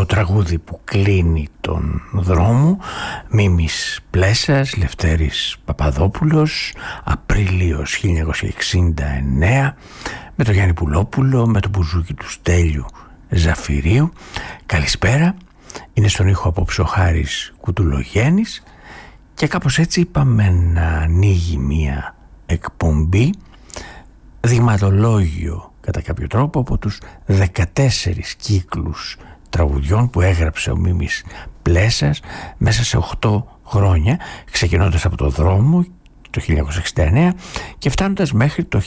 το τραγούδι που κλείνει τον δρόμο. Μίμης Πλέσας, Λευτέρης Παπαδόπουλος, Απρίλιος 1969, με το Γιάννη Πουλόπουλο, με το μπουζούκι του Στέλιου Ζαφυρίου. Καλησπέρα, είναι στον ήχο απόψε ο Χάρης Κουτουλογέννης και κάπως έτσι είπαμε να ανοίγει μία εκπομπή, δειγματολόγιο κατά κάποιο τρόπο από τους 14 κύκλους τραγουδιών που έγραψε ο Μίμης Πλέσας μέσα σε 8 χρόνια, ξεκινώντας από το δρόμο το 1969 και φτάνοντας μέχρι το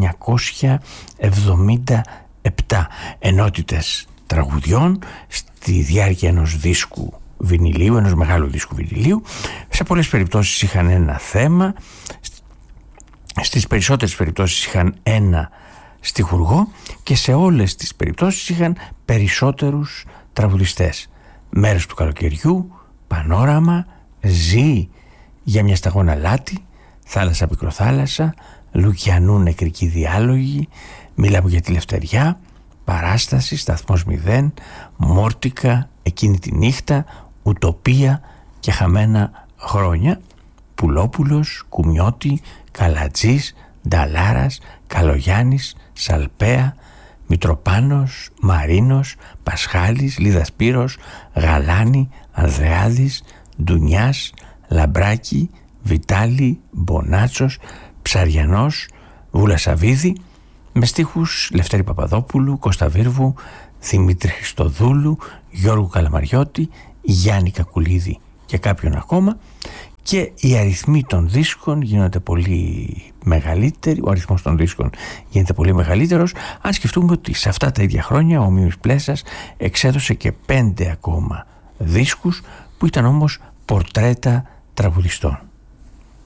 1977, ενότητες τραγουδιών στη διάρκεια ενός δίσκου βινιλίου, ενός μεγάλου δίσκου βινιλίου. Σε πολλές περιπτώσεις είχαν ένα θέμα, στις περισσότερες περιπτώσεις είχαν ένα στιχουργό και σε όλες τις περιπτώσεις είχαν περισσότερους τραγουδιστές. Μέρος του καλοκαιριού, Πανόραμα, Ζει για μια σταγόνα λάτι, Θάλασσα πικροθάλασσα, Λουκιανού νεκρική διάλογη, Μιλάμε για τη Λευτεριά, Παράσταση, Σταθμός 0, Μόρτικα, Εκείνη τη νύχτα, Ουτοπία και Χαμένα χρόνια, Πουλόπουλος, Κουμιώτη, Καλατζής, Νταλάρας, Καλογιάννης, Σαλπέα, Μητροπάνος, Μαρίνος, Πασχάλης, Λιδασπύρος, Γαλάνη, Ανδρεάδης, Ντουνιάς, Λαμπράκη, Βιτάλη, Μπονάτσος, Ψαριανός, Βουλασαβίδη, με στίχους Λευτέρη Παπαδόπουλου, Κώστα Βίρβου, Δημήτρη Χριστοδούλου, Γιώργου Καλαμαριώτη, Γιάννη Κακουλίδη και κάποιον ακόμα. Και οι αριθμοί των δίσκων γίνονται πολύ μεγαλύτεροι, ο αριθμός των δίσκων γίνεται πολύ μεγαλύτερος, αν σκεφτούμε ότι σε αυτά τα ίδια χρόνια ο Μίμης Πλέσας εξέδωσε και 5 ακόμα δίσκους που ήταν όμως πορτρέτα τραγουδιστών.